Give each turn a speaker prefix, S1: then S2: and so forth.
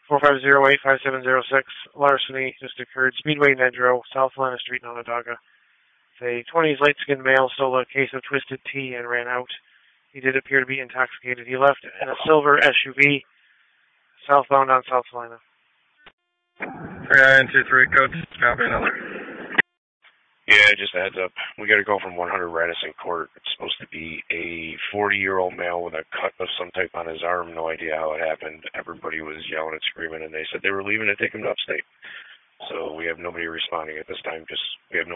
S1: 450-85706. Larceny just occurred. Speedway Nedro, South Lana Street in Onondaga. A 20s light-skinned male stole a case of Twisted Tea and ran out. He did appear to be intoxicated. He left in a silver SUV, southbound on South Salina.
S2: 3923, coach. Copy another.
S3: Yeah, just a heads up. We got to go from 100 Radisson Court. It's supposed to be a 40-year-old male with a cut of some type on his arm. No idea how it happened. Everybody was yelling and screaming, and they said they were leaving to take him to upstate. So we have nobody responding at this time. We have no